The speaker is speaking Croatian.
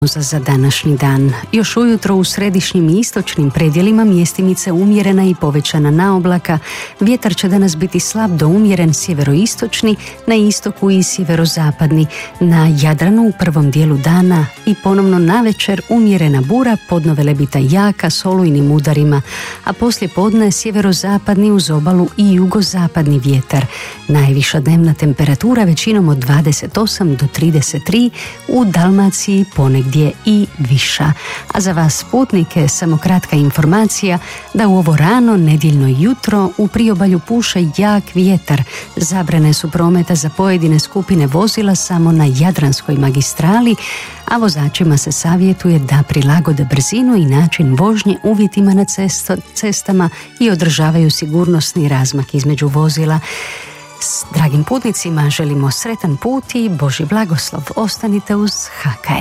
za današnji dan. Još ujutro u središnjim i istočnim predjelima mjestimice umjerena i povećana naoblaka. Vjetar će danas biti slab do umjeren sjeveroistočni, na istoku i sjeverozapadni. Na Jadranu u prvom dijelu dana i ponovno navečer umjerena bura, podno Velebita jaka s olujnim udarima, a poslije podne sjeverozapadni uz obalu i jugozapadni vjetar. Najviša dnevna temperatura većinom od 28 do 33, u Dalmaciji ponegdje i viša. A za vas putnike samo kratka informacija da u ovo rano nedjeljno jutro u priobalju puše jak vjetar. Zabrane su prometa za pojedine skupine vozila samo na Jadranskoj magistrali, a vozačima se savjetuje da prilagode brzinu i način vožnje uvjetima na cestama i održavaju sigurnosni razmak između vozila. S dragim putnicima želimo sretan put i Božji blagoslov. Ostanite uz HKR.